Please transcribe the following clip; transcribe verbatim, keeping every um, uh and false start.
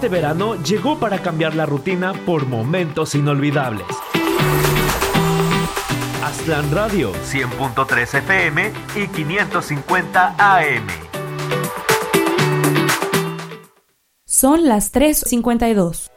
Este verano llegó para cambiar la rutina por momentos inolvidables. Aztlán Radio, cien punto tres F M y quinientos cincuenta A M. Son las tres cincuenta y dos.